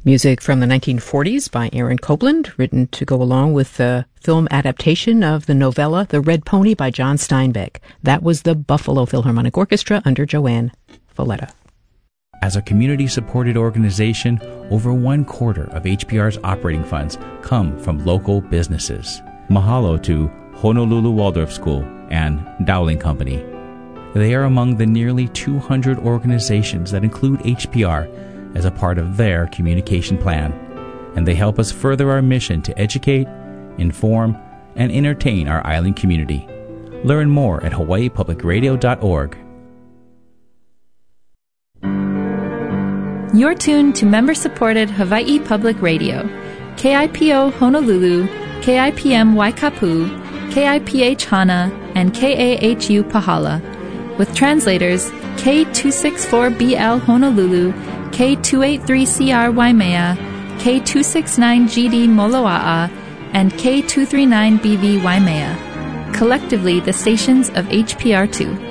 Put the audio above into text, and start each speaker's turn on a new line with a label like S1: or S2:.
S1: Music from the 1940s by Aaron Copland, written to go along with the film adaptation of the novella The Red Pony by John Steinbeck. That was the Buffalo Philharmonic Orchestra under Joanne Falletta.
S2: As a community-supported organization, over 1/4 of HPR's operating funds come from local businesses. Mahalo to Honolulu Waldorf School and Dowling Company. They are among the nearly 200 organizations that include HPR as a part of their communication plan, and they help us further our mission to educate, inform, and entertain our island community. Learn more at hawaiipublicradio.org.
S3: You're tuned to member-supported Hawaii Public Radio, KIPO Honolulu, KIPM Waikapu, KIPH Hana, and KAHU Pahala, with translators K264BL Honolulu, K283CR Waimea, K269GD Moloa'a, and K239BV Waimea, collectively the stations of HPR2.